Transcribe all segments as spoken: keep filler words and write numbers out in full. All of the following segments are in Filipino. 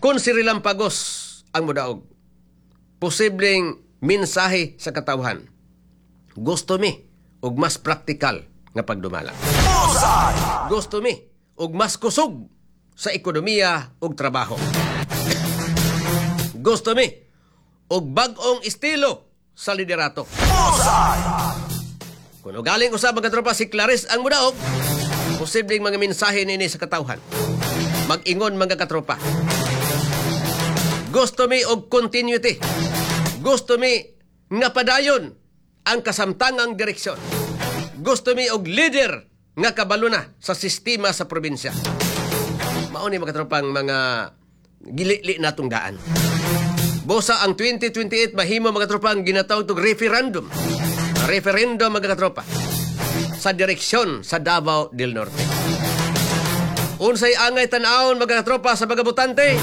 Kung si Relampagos ang mudaog, posibleng mensahe sa katawhan, gusto mi og mas praktikal nga pagdumala. Gusto mi og mas kusog sa ekonomiya ug trabaho. Gusto mi og bag-ong estilo sa liderato. Kung galing usab mga tropa si Clarice ang mudaog, posibleng mga mensahe nini sa katawhan. Mag-ingon mga katropa. Gusto mi og continuity. Gusto mi nga padayon ang kasamtangang direksyon. Gusto mi og leader nga kabalo na sa sistema sa probinsya. Mao ni mga katropang mga gilili natong daan. Bosa ang twenty twenty-eight mahimo mga katropang ginatawag tog referendum. Referendum mga katropa sa direksyon sa Davao del Norte. Unsay angay tan-awon mga katropa sa mga botante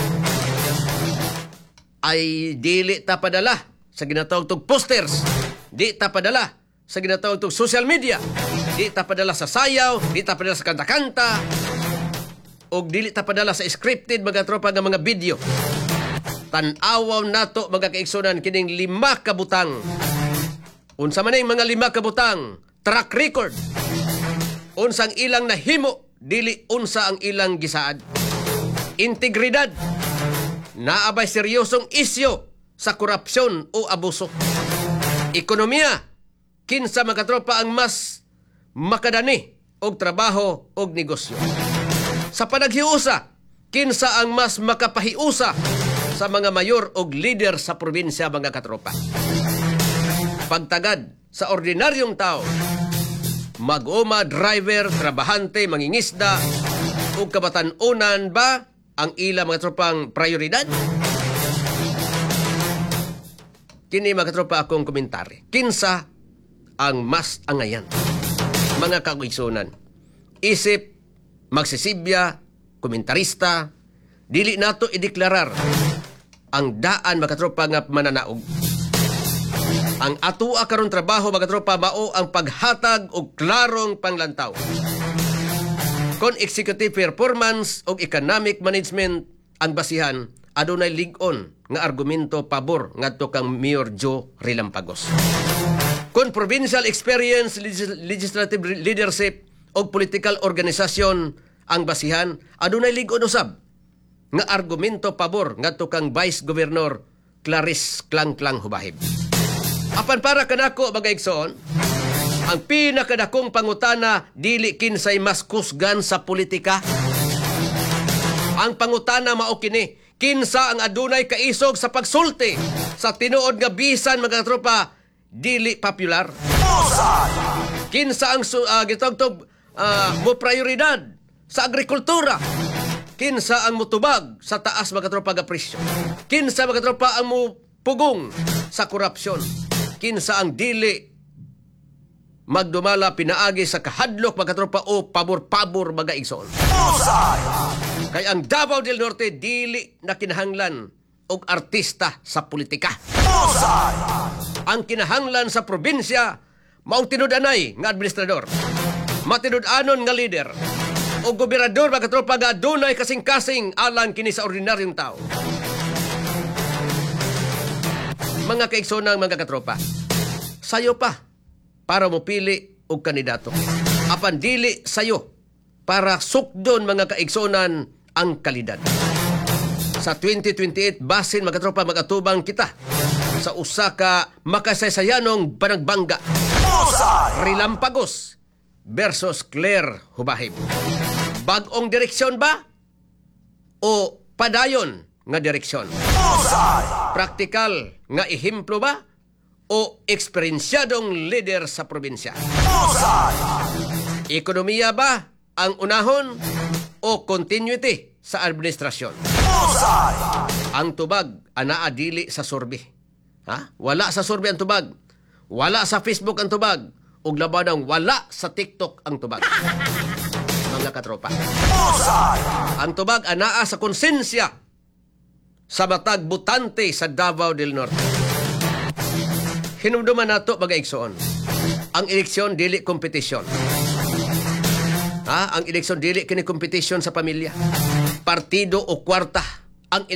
ay dili ta padala sa ginatawag tog posters, di ta padala sa ginatawag tog social media, di ta padala sa sayaw, di ta padala sa kanta-kanta, o dili ta padala sa scripted mga tropa nga mga video. Tan-awaw nato mga kaigsunan kining lima ka butang. Unsa man mga lima ka butang, track record. Unsang ilang nahimo, dili unsa ang ilang gisaad. Integridad. Naabay seryosong isyo sa korupsyon o abuso. Ekonomiya. Kinsa mga tropa ang mas makadani og trabaho og negosyo. Sa panaghiusa, kinsa ang mas makapahiusa sa mga mayor og leader sa probinsya mga katropa. Pagtagad sa ordinaryong tao, mag-uma, driver, trabahante, mangingisda, o kabatan-unan ba ang ila mga tropang prioridad? Kini mga tropa akong komentary. Kinsa ang mas angayan? Mga kaguigsunan. Isip, magsisibya, komentarista, dili nato ideklarar ang daan mga tropa nga mananaog. Ang atua karon trabaho mga tropa mao ang paghatag og klarong panglantaw. Kon executive performance o economic management ang basihan, adunay lig-on nga argumento pabor ngadto kang Mayor Joe Relampagos. Kon provincial experience, legislative leadership o political organisasyon ang basihan, adunay lig-on usab nga argumento pabor ngadto kang Vice Governor Clarice Klang-Klang Hubahib. Apan para kanako mga igsoon, ang pinakadakong pangutana dili kinsay mas kusgan sa politika. Ang pangutana mao kini, kinsa ang adunay kaisog sa pagsulti sa tinuod nga bisan mga tropa dili popular. Kinsa ang uh, gitawag uh, mo prioridad sa agrikultura. Kinsa ang mutubag sa taas mga tropa nga presyo. Kinsa mga tropa ang mo pugong sa korupsyon. Kinsa ang dili magdumala pinaagi sa kahadlok mga tropa o pabor-pabor mga igsoon. Kaya ang Davao del Norte dili na kinahanglan og artista sa politika. Ang kinahanglan sa probinsya maong tinud-anay nga administrador, matinud-anon nga leader o gobernador mga tropa nga adunay kasing-kasing alang kini sa ordinaryong tao. Mga kaigsoonang mga katropa, sayo pa para mopili og kandidato. Apan dili sayo para sukdon mga kaigsonan ang kalidad. Sa twenty twenty-eight, basin mga katropa magatubang kita sa usa ka makasaysayanong panagbangga. Relampagos versus Claire Hubahib. Bag-ong direksyon ba o padayon nga direksyon? Praktikal nga ehemplo ba o eksperyensyadong leader sa probinsya? Ekonomiya ba ang unahon o continuity sa administrasyon? Ang tubag anaa dili sa survey. Ha? Wala sa survey ang tubag. Wala sa Facebook ang tubag. Ug laban ng wala sa TikTok ang tubag. Mga katropa. Ang tubag anaa sa konsensya sa matag butante sa Davao del Norte. Hinumduman nato mga igsoon. Ang eleksyon dili kompetisyon. Ha? Ang eleksyon dili kini kompetisyon sa pamilya, partido o kwarta. Ang